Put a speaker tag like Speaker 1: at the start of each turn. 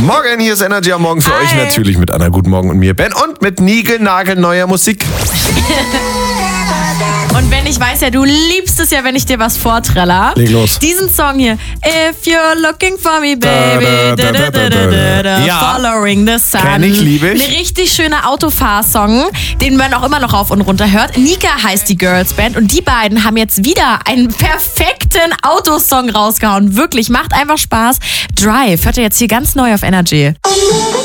Speaker 1: Morgen, hier ist Energy am Morgen für euch natürlich mit Anna Guten Morgen und mir Ben und mit niegelnagelneuer Musik.
Speaker 2: Und wenn ich weiß ja, du liebst es ja, wenn ich dir was vorträller.
Speaker 1: Leg los.
Speaker 2: Diesen Song hier. If you're looking for me, baby.
Speaker 1: Ja.
Speaker 2: Following the sun.
Speaker 1: Kenn ich, lieb ich.
Speaker 2: Ein richtig schöner Autofahrsong, den man auch immer noch rauf und runter hört. Nika heißt die Girls-Band und die beiden haben jetzt wieder einen perfekten Autosong rausgehauen. Wirklich, macht einfach Spaß. Drive hört ihr jetzt hier ganz neu auf Energy.